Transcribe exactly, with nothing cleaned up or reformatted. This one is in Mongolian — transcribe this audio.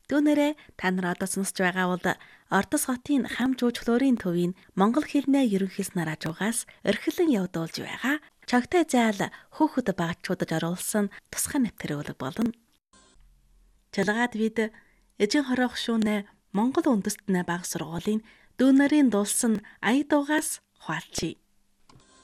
Түүнээрээ та нар одоо сонсож байгаа бол Ордос хотын хам жуулчлалын төвийн монгол хэлний ерөнхийлснээр хажуугаас орхилон явуулж байгаа чогтой заал хүүхэд багчуудад оруулсан тусгай нэвтрүүлэг болно. Чалгаад бид Эжин хороо гшүүнэ Монгол үндэстний бага сургуулийн дүүнэрийн дуулсан ая дуугаас хуалчий.